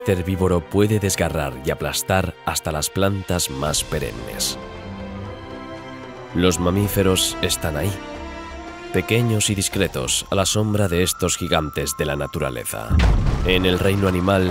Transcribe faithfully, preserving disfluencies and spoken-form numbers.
Este herbívoro puede desgarrar y aplastar hasta las plantas más perennes. Los mamíferos están ahí, pequeños y discretos a la sombra de estos gigantes de la naturaleza. En el reino animal,